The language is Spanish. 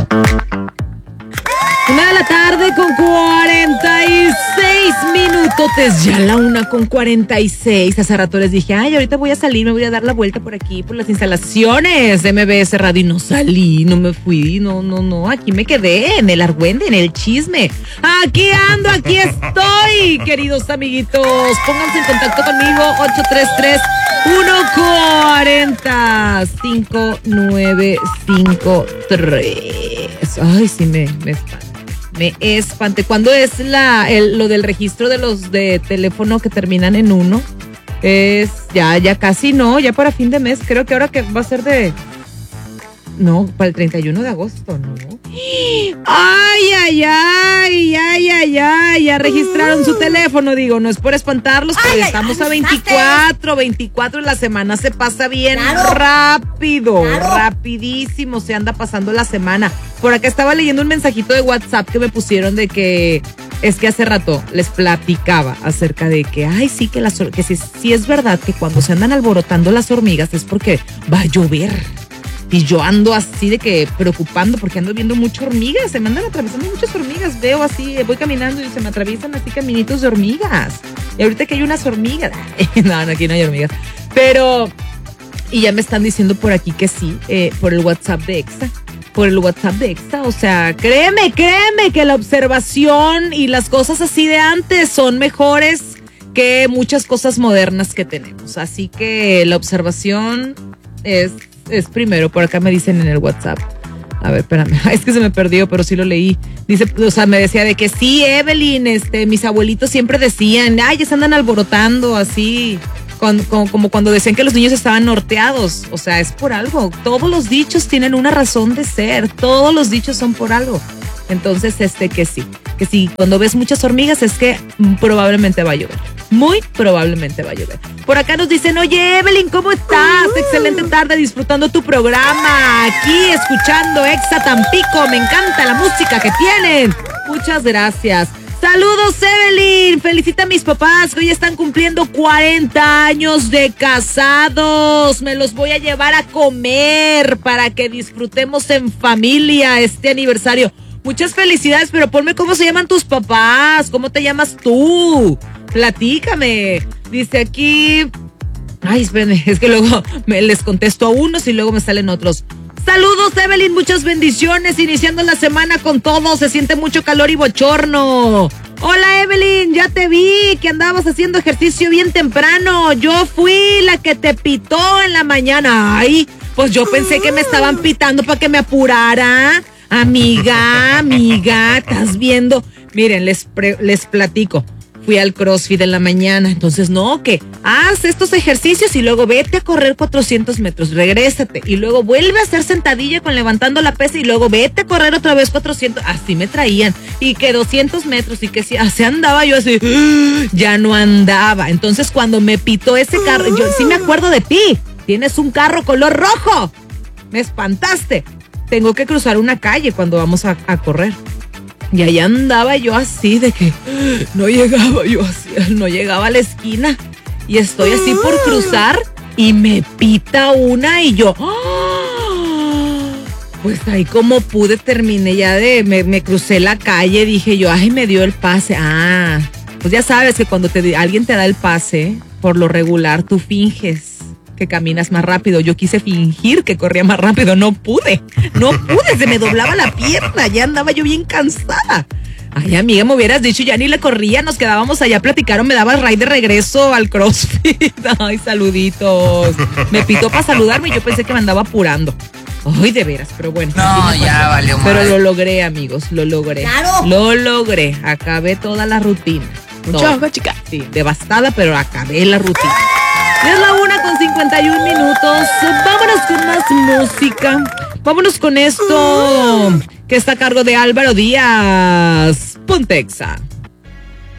1:46 minutos, ya la 1:46. Hace rato les dije, ay, ahorita voy a salir, me voy a dar la vuelta por aquí, por las instalaciones de MBS Radio, y no salí, no me fui, no, aquí me quedé, en el argüende, en el chisme. Aquí ando, aquí estoy, queridos amiguitos. Pónganse en contacto conmigo, 833-140-5953. Ay, sí, me espanté. ¿Cuándo es lo del registro de los de teléfono que terminan en 1? Es ya casi, no, ya para fin de mes. Creo que ahora que va a ser para el 31 de agosto, ¿no? Ay, ya registraron su teléfono, digo, no es por espantarlos, pero ya estamos a 24, la semana se pasa bien rápido, rapidísimo se anda pasando la semana. Por acá estaba leyendo un mensajito de WhatsApp que me pusieron de que es que hace rato les platicaba acerca de que, sí, que sí es verdad que cuando se andan alborotando las hormigas es porque va a llover. Y yo ando así de que preocupando porque ando viendo muchas hormigas, se me andan atravesando muchas hormigas, veo así, voy caminando y se me atraviesan así caminitos de hormigas. Y ahorita que hay unas hormigas, no, aquí no hay hormigas, pero, y ya me están diciendo por aquí que sí, por el WhatsApp de Exa, o sea, créeme que la observación y las cosas así de antes son mejores que muchas cosas modernas que tenemos, así que la observación es primero. Por acá me dicen en el WhatsApp. A ver, espérame. Es que se me perdió, pero sí lo leí. Dice, o sea, me decía de que sí, Evelyn, mis abuelitos siempre decían, ya se andan alborotando así, como cuando decían que los niños estaban norteados. O sea, es por algo. Todos los dichos tienen una razón de ser. Todos los dichos son por algo. Entonces, que sí, cuando ves muchas hormigas es que probablemente va a llover. Muy probablemente va a llover. Por acá nos dicen, oye, Evelyn, ¿cómo estás? Excelente tarde disfrutando tu programa. Aquí escuchando Exa Tampico. Me encanta la música que tienen. Muchas gracias. Saludos, Evelyn. Felicita a mis papás que hoy están cumpliendo 40 años de casados. Me los voy a llevar a comer para que disfrutemos en familia este aniversario. Muchas felicidades, pero ponme cómo se llaman tus papás. ¿Cómo te llamas tú? Platícame. Dice aquí. Ay, espérenme, es que luego les contesto a unos y luego me salen otros. Saludos, Evelyn, muchas bendiciones. Iniciando la semana con todo. Se siente mucho calor y bochorno. Hola, Evelyn, ya te vi que andabas haciendo ejercicio bien temprano. Yo fui la que te pitó en la mañana. Ay, pues yo pensé que me estaban pitando para que me apurara. Amiga, ¿estás viendo? Miren, les platico. Fui al CrossFit en la mañana, entonces que haz estos ejercicios y luego vete a correr 400 metros, regrésate y luego vuelve a hacer sentadilla con levantando la pesa y luego vete a correr otra vez 400, así me traían, y que 200 metros y que así andaba yo así, ya no andaba. Entonces cuando me pitó ese carro, yo sí me acuerdo de ti, tienes un carro color rojo, me espantaste, tengo que cruzar una calle cuando vamos a correr. Y ahí andaba yo así de que no llegaba a la esquina y estoy así por cruzar y me pita una y yo, pues ahí como pude terminé ya me crucé la calle, dije yo, me dio el pase. Pues ya sabes que cuando alguien te da el pase, por lo regular tú finges que caminas más rápido. Yo quise fingir que corría más rápido, no pude, se me doblaba la pierna, ya andaba yo bien cansada. Ay, amiga, me hubieras dicho, ya ni le corría, nos quedábamos allá, platicaron, me daba ride de regreso al CrossFit. Ay, saluditos. Me pitó para saludarme y yo pensé que me andaba apurando. Ay, de veras, pero bueno. No, ya valió mal. Pero lo logré, amigos, lo logré. Claro. Lo logré, acabé toda la rutina. Mucho ojo, chica. Sí, devastada, pero acabé la rutina. Es la 1:51 minutos. Vámonos con más música. Vámonos con esto que está a cargo de Álvaro Díaz. Ponte Exa.